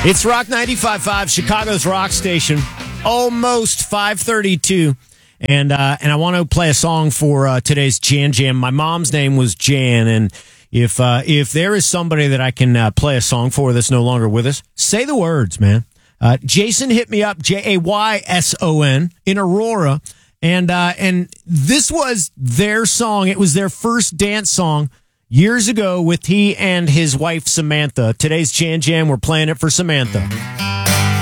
It's Rock 95.5, Chicago's rock station. Almost 5:32. And I want to play a song for today's Jan Jam. My mom's name was Jan, and if there is somebody that I can play a song for that's no longer with us, say the words, man. Jason hit me up, Jayson, in Aurora, and this was their song. It was their first dance song years ago with he and his wife, Samantha. Today's Jan Jam, we're playing it for Samantha.